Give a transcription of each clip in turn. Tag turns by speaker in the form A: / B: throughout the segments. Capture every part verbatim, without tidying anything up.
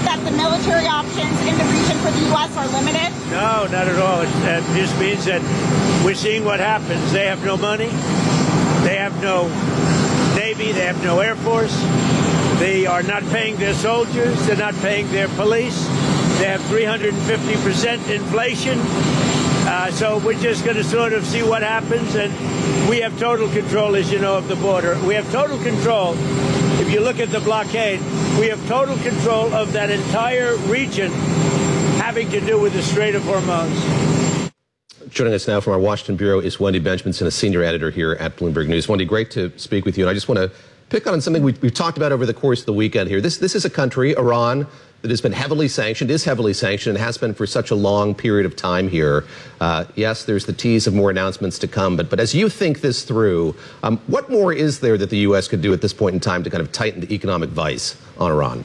A: that the military options in the region for the U S are limited?
B: No, not at all. It, it just means that we're seeing what happens. They have no money. They have no Navy. They have no Air Force. They are not paying their soldiers. They're not paying their police. They have three hundred fifty percent inflation. Uh, so we're just going to sort of see what happens. And we have total control, as you know, of the border. We have total control. If you look at the blockade, we have total control of that entire region having to do with the Strait of Hormuz.
C: Joining us now from our Washington bureau is Wendy Benjaminson, a senior editor here at Bloomberg News. Wendy, great to speak with you. And I just want to pick on something we've, we've talked about over the course of the weekend here. This, this is a country, Iran, that has been heavily sanctioned, is heavily sanctioned, and has been for such a long period of time here. Uh, yes, there's the tease of more announcements to come, but, but as you think this through, um, what more is there that the U S could do at this point in time to kind of tighten the economic vice on Iran?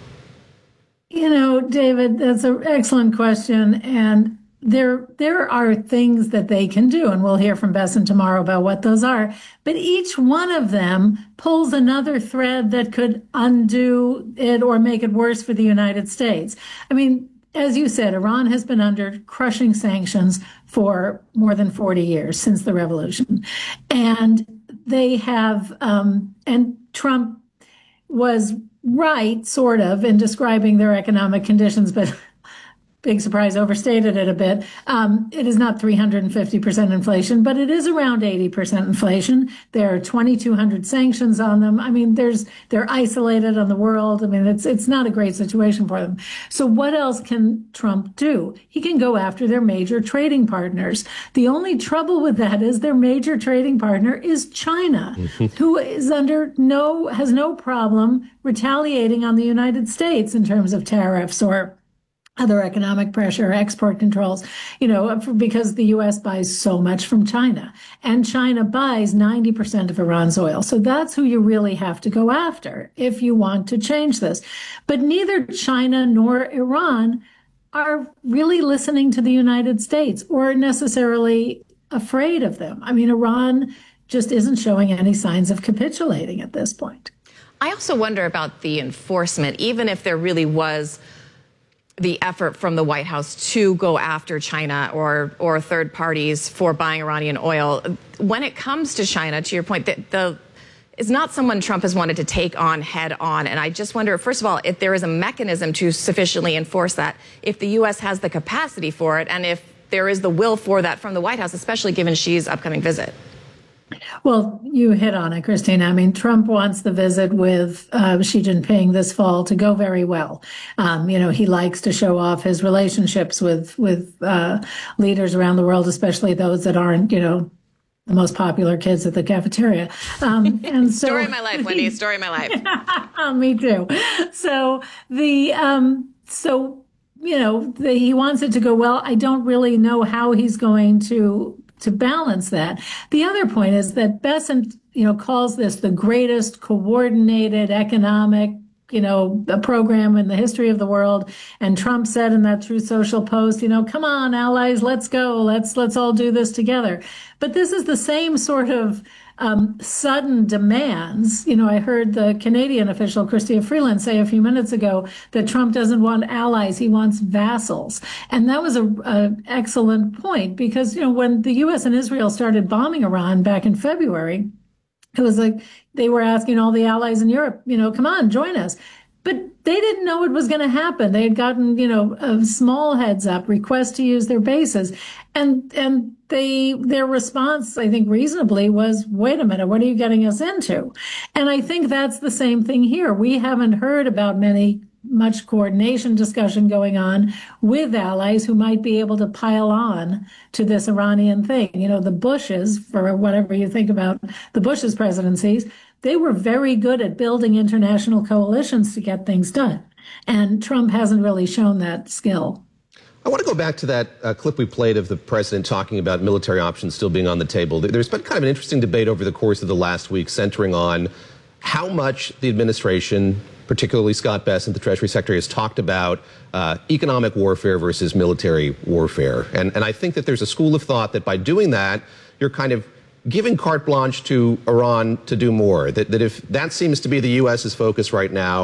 D: You know, David, that's an excellent question. And there, there are things that they can do, and we'll hear from Bessent tomorrow about what those are. But each one of them pulls another thread that could undo it or make it worse for the United States. I mean, as you said, Iran has been under crushing sanctions for more than forty years, since the revolution. And they have, um, and Trump was right, sort of, in describing their economic conditions, but big surprise, overstated it a bit. Um, it is not three hundred fifty percent inflation, but it is around eighty percent inflation. There are twenty-two hundred sanctions on them. I mean, there's they're isolated on the world. I mean, it's it's not a great situation for them. So what else can Trump do? He can go after their major trading partners. The only trouble with that is their major trading partner is China, who is under no has no problem retaliating on the United States in terms of tariffs or other economic pressure, export controls, you know, because the U S buys so much from China, and China buys ninety percent of Iran's oil. So that's who you really have to go after if you want to change this. But neither China nor Iran are really listening to the United States or necessarily afraid of them. I mean, Iran just isn't showing any signs of capitulating at this point.
E: I also wonder about the enforcement, even if there really was the effort from the White House to go after China or or third parties for buying Iranian oil. When it comes to China, to your point, the, the is not someone Trump has wanted to take on head on. And I just wonder, first of all, if there is a mechanism to sufficiently enforce that, if the U S has the capacity for it, and if there is the will for that from the White House, especially given Xi's upcoming visit.
D: Well, you hit on it, Christina. I mean, Trump wants the visit with uh, Xi Jinping this fall to go very well. Um, you know, he likes to show off his relationships with with uh, leaders around the world, especially those that aren't, you know, the most popular kids at the cafeteria. Um, and so,
E: story of my life, Wendy. Story of my life.
D: Me too. So the um, so you know the, he wants it to go well. I don't really know how he's going to. to balance that. The other point is that Bessent, you know, calls this the greatest coordinated economic, you know, program in the history of the world. And Trump said in that Truth Social post, you know, come on, allies, let's go. Let's let's all do this together. But this is the same sort of um, sudden demands. You know, I heard the Canadian official, Chrystia Freeland, say a few minutes ago that Trump doesn't want allies, he wants vassals. And that was a, a excellent point because, you know, when the U S and Israel started bombing Iran back in February, it was like they were asking all the allies in Europe, you know, come on, join us. But they didn't know it was going to happen. They had gotten, you know, a small heads up request to use their bases. And and they their response, I think reasonably, was, wait a minute, what are you getting us into? And I think that's the same thing here. We haven't heard about many much coordination discussion going on with allies who might be able to pile on to this Iranian thing. You know, the Bushes, for whatever you think about the Bush's presidencies, they were very good at building international coalitions to get things done. And Trump hasn't really shown that skill.
C: I want to go back to that uh, clip we played of the president talking about military options still being on the table. There's been kind of an interesting debate over the course of the last week centering on how much the administration, particularly Scott Bessent, the Treasury Secretary, has talked about uh, economic warfare versus military warfare. And, and I think that there's a school of thought that by doing that, you're kind of giving carte blanche to Iran to do more. That, that if that seems to be the U S's focus right now,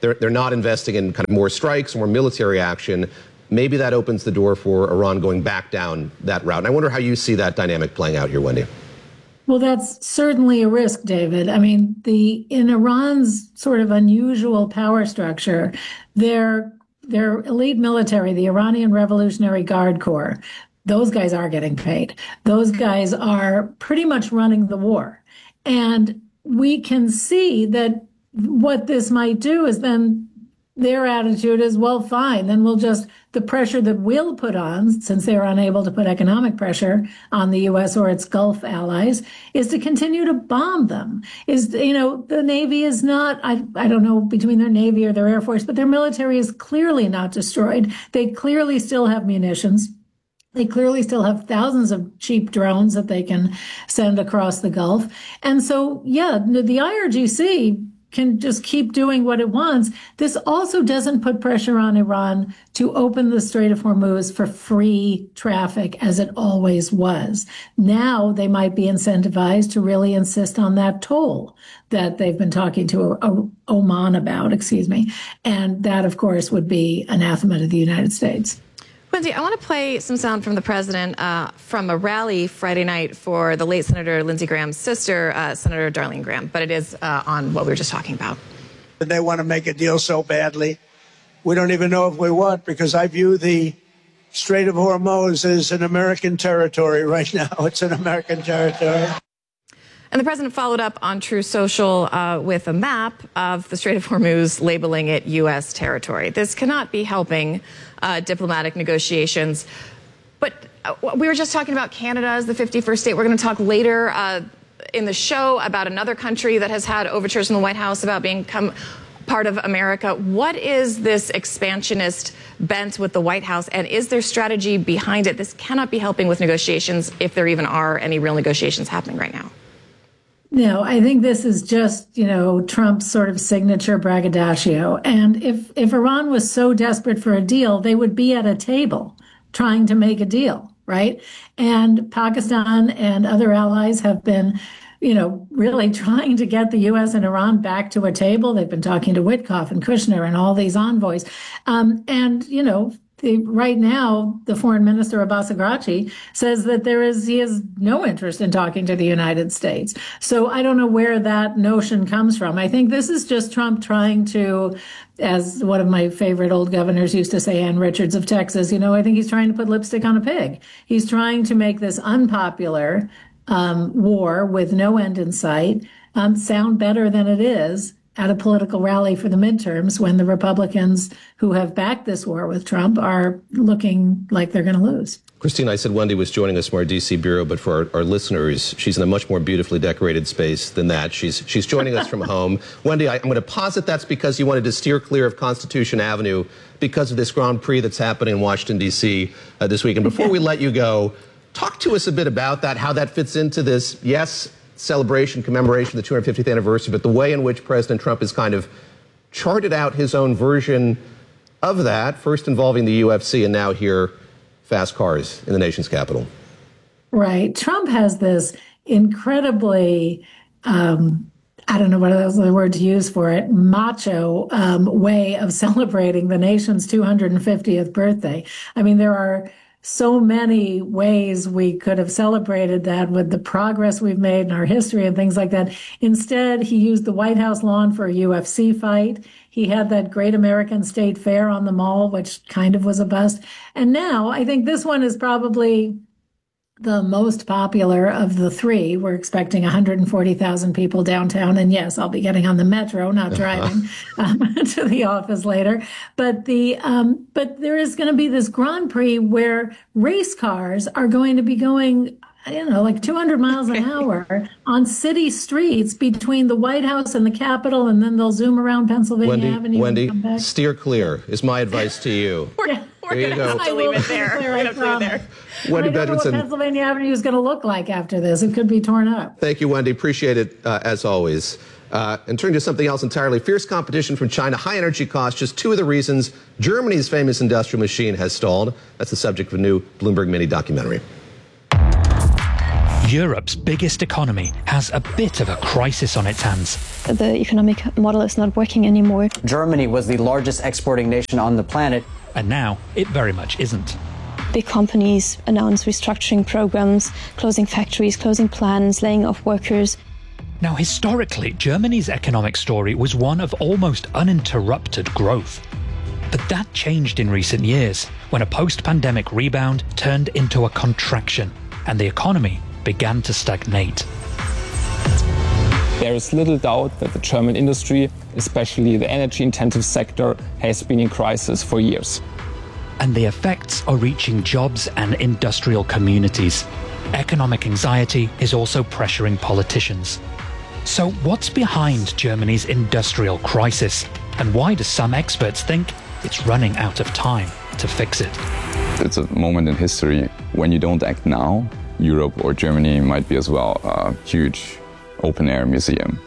C: they're, they're not investing in kind of more strikes, more military action. Maybe that opens the door for Iran going back down that route. And I wonder how you see that dynamic playing out here, Wendy.
D: Well, that's certainly a risk, David. I mean, the in Iran's sort of unusual power structure, their their elite military, the Iranian Revolutionary Guard Corps, those guys are getting paid. Those guys are pretty much running the war. And we can see that what this might do is then their attitude is, well, fine, then we'll just, the pressure that we'll put on, since they're unable to put economic pressure on the U S or its Gulf allies, is to continue to bomb them. Is, you know, the Navy is not, I, I don't know between their Navy or their Air Force, but their military is clearly not destroyed. They clearly still have munitions. They clearly still have thousands of cheap drones that they can send across the Gulf. And so, yeah, the I R G C can just keep doing what it wants. This also doesn't put pressure on Iran to open the Strait of Hormuz for free traffic as it always was. Now they might be incentivized to really insist on that toll that they've been talking to Oman about, excuse me. And that, of course, would be anathema to the United States.
E: Wendy, I want to play some sound from the president uh, from a rally Friday night for the late Senator Lindsey Graham's sister, uh, Senator Darlene Graham, but it is uh, on what we were just talking about.
B: They want to make a deal so badly. We don't even know if we want, because I view the Strait of Hormuz as an American territory right now. It's an American territory.
E: And the president followed up on True Social uh, with a map of the Strait of Hormuz, labeling it U S territory. This cannot be helping uh, diplomatic negotiations. But uh, we were just talking about Canada as the fifty-first state. We're going to talk later uh, in the show about another country that has had overtures from the White House about being come part of America. What is this expansionist bent with the White House, and is there strategy behind it? This cannot be helping with negotiations, if there even are any real negotiations happening right now.
D: No, I think this is just, you know, Trump's sort of signature braggadocio. And if, if Iran was so desperate for a deal, they would be at a table trying to make a deal, right? And Pakistan and other allies have been, you know, really trying to get the U S and Iran back to a table. They've been talking to Witkoff and Kushner and all these envoys. Um, and, you know, The, right now, the foreign minister, Abbas Araghchi, says that there is he has no interest in talking to the United States. So I don't know where that notion comes from. I think this is just Trump trying to, as one of my favorite old governors used to say, Ann Richards of Texas, you know, I think he's trying to put lipstick on a pig. He's trying to make this unpopular um, war with no end in sight um, sound better than it is at a political rally for the midterms, when the Republicans who have backed this war with Trump are looking like they're going to lose.
C: Christine, I said Wendy was joining us from our D C bureau, but for our, our listeners, she's in a much more beautifully decorated space than that. She's she's joining us from home. Wendy, I, I'm going to posit that's because you wanted to steer clear of Constitution Avenue because of this Grand Prix that's happening in Washington, D C uh, this week. And before we let you go, talk to us a bit about that, how that fits into this, yes, celebration, commemoration of the two hundred fiftieth anniversary, but the way in which President Trump has kind of charted out his own version of that, first involving the U F C and now here, fast cars in the nation's capital.
D: Right. Trump has this incredibly, um, I don't know what else the word to use for it, macho um, way of celebrating the nation's two hundred fiftieth birthday. I mean, there are so many ways we could have celebrated that with the progress we've made in our history and things like that. Instead, he used the White House lawn for a U F C fight. He had that Great American State Fair on the Mall, which kind of was a bust. And now I think this one is probably the most popular of the three. We're expecting one hundred forty thousand people downtown. And yes, I'll be getting on the metro, not driving um, to the office later. But the um, but there is going to be this Grand Prix where race cars are going to be going, you know, like two hundred miles an hour on city streets between the White House and the Capitol, and then they'll zoom around Pennsylvania
C: Wendy,
D: Avenue.
C: Wendy,
D: and come back.
C: Steer clear is my advice to you.
E: We're, we're
C: There you
E: going to
C: go.
E: have to leave it there. We're going to leave it there.
C: Wendy
D: I don't know what
C: Bedminson.
D: Pennsylvania Avenue is going to look like after this. It could be torn up.
C: Thank you, Wendy. Appreciate it, uh, as always. Uh, and turning to something else entirely, fierce competition from China, high energy costs, just two of the reasons Germany's famous industrial machine has stalled. That's the subject of a new Bloomberg mini documentary.
F: Europe's biggest economy has a bit of a crisis on its hands.
G: The economic model is not working anymore.
H: Germany was the largest exporting nation on the planet.
F: And now it very much isn't.
G: Big companies announce restructuring programs, closing factories, closing plants, laying off workers.
F: Now, historically, Germany's economic story was one of almost uninterrupted growth. But that changed in recent years when a post-pandemic rebound turned into a contraction and the economy began to stagnate.
I: There is little doubt that the German industry, especially the energy-intensive sector, has been in crisis for years.
F: And the effects are reaching jobs and industrial communities. Economic anxiety is also pressuring politicians. So what's behind Germany's industrial crisis? And why do some experts think it's running out of time to fix it?
J: It's a moment in history. When you don't act now, Europe or Germany might be as well a huge open-air museum.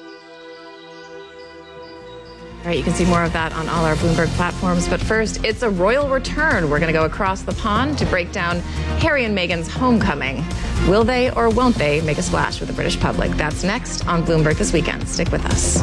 E: All right, you can see more of that on all our Bloomberg platforms. But first, it's a royal return. We're going to go across the pond to break down Harry and Meghan's homecoming. Will they or won't they make a splash with the British public? That's next on Bloomberg This Weekend. Stick with us.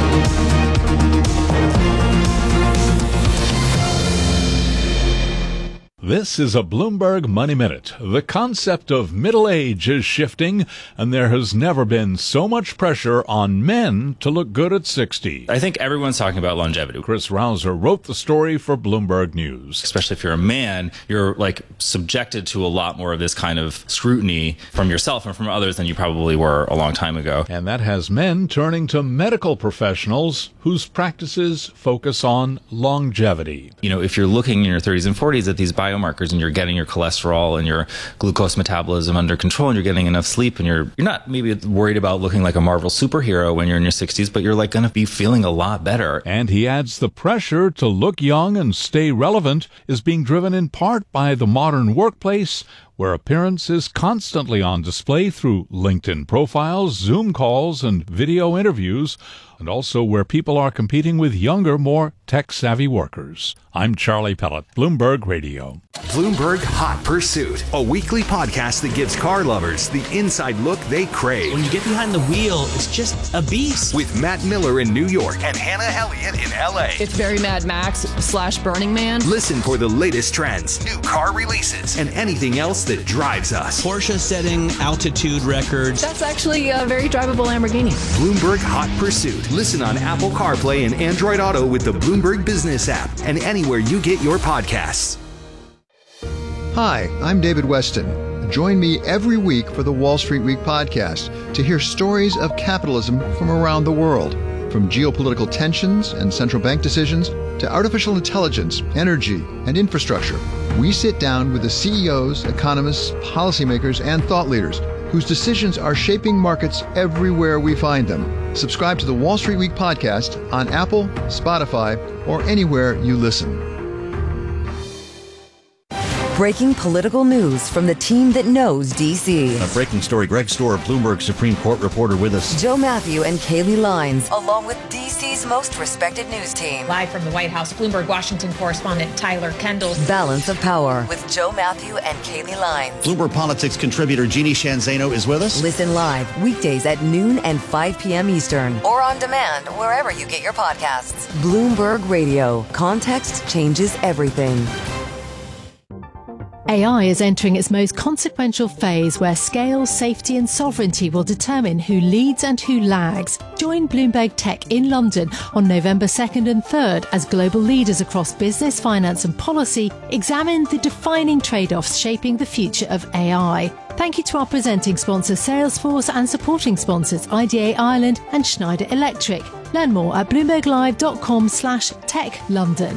K: This is a Bloomberg Money Minute. The concept of middle age is shifting, and there has never been so much pressure on men to look good at sixty.
L: I think everyone's talking about longevity.
K: Chris Rausser wrote the story for Bloomberg News.
L: Especially if you're a man, you're like subjected to a lot more of this kind of scrutiny from yourself and from others than you probably were a long time ago.
K: And that has men turning to medical professionals whose practices focus on longevity.
L: You know, if you're looking in your thirties and forties at these bio biomarkers and you're getting your cholesterol and your glucose metabolism under control and you're getting enough sleep and you're you're not maybe worried about looking like a Marvel superhero when you're in your sixties, but you're like going to be feeling a lot better.
K: And he adds the pressure to look young and stay relevant is being driven in part by the modern workplace, where appearance is constantly on display through LinkedIn profiles, Zoom calls, and video interviews, and also where people are competing with younger, more tech-savvy workers. I'm Charlie Pellet, Bloomberg Radio.
M: Bloomberg Hot Pursuit, a weekly podcast that gives car lovers the inside look they crave.
N: When you get behind the wheel, it's just a beast.
M: With Matt Miller in New York and Hannah Elliott in L A.
O: It's very Mad Max slash Burning Man.
M: Listen for the latest trends, new car releases, and anything else that drives us.
N: Porsche setting altitude records.
O: That's actually a very drivable Lamborghini.
M: Bloomberg Hot Pursuit. Listen on Apple CarPlay and Android Auto with the Bloomberg Business app and anywhere you get your podcasts.
P: Hi, I'm David Weston. Join me every week for the Wall Street Week podcast to hear stories of capitalism from around the world. From geopolitical tensions and central bank decisions to artificial intelligence, energy, and infrastructure, we sit down with the C E Os, economists, policymakers, and thought leaders whose decisions are shaping markets everywhere we find them. Subscribe to the Wall Street Week podcast on Apple, Spotify, or anywhere you listen.
Q: Breaking political news from the team that knows D C.
R: A breaking story. Greg Stohr, Bloomberg Supreme Court reporter with us.
Q: Joe Matthew and Kaylee Lines, along with D C's most respected news team.
S: Live from the White House, Bloomberg Washington correspondent Tyler Kendall.
Q: Balance of Power with Joe Matthew and Kaylee Lines.
R: Bloomberg Politics contributor Jeannie Shanzano is with us.
Q: Listen live weekdays at noon and five p.m. Eastern, or on demand wherever you get your podcasts. Bloomberg Radio. Context changes everything.
T: A I is entering its most consequential phase where scale, safety and sovereignty will determine who leads and who lags. Join Bloomberg Tech in London on November second and third as global leaders across business, finance and policy examine the defining trade-offs shaping the future of A I. Thank you to our presenting sponsor Salesforce and supporting sponsors I D A Ireland and Schneider Electric. Learn more at bloomberglive.com slash tech London.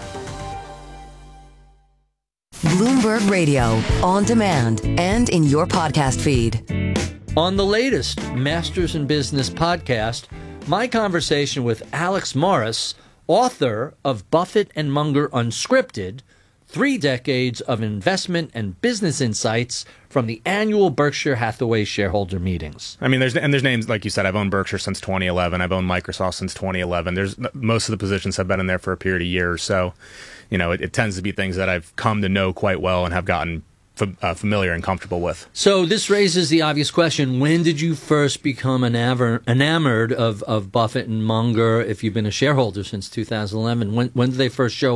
Q: Bloomberg Radio, on demand and in your podcast feed.
U: On the latest Masters in Business podcast, my conversation with Alex Morris, author of Buffett and Munger Unscripted, Three Decades of Investment and Business Insights from the annual Berkshire Hathaway shareholder meetings.
V: I mean, there's and there's names, like you said, I've owned Berkshire since twenty eleven. I've owned Microsoft since twenty eleven. There's most of the positions have been in there for a period of years. So, you know, it, it tends to be things that I've come to know quite well and have gotten f- uh, familiar and comfortable with.
U: So this raises the obvious question: when did you first become enamored, enamored of, of Buffett and Munger? If you've been a shareholder since two thousand eleven, when when did they first show